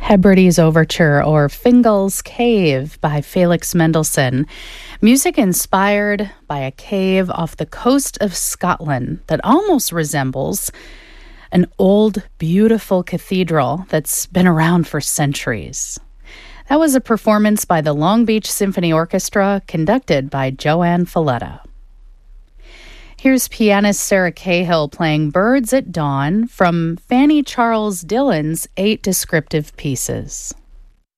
Hebrides Overture or Fingal's Cave by Felix Mendelssohn. Music inspired by a cave off the coast of Scotland that almost resembles an old, beautiful cathedral that's been around for centuries. That was a performance by the Long Beach Symphony Orchestra, conducted by Joanne Falletta. Here's pianist Sarah Cahill playing Birds at Dawn from Fanny Charles Dillon's 8 Descriptive Pieces.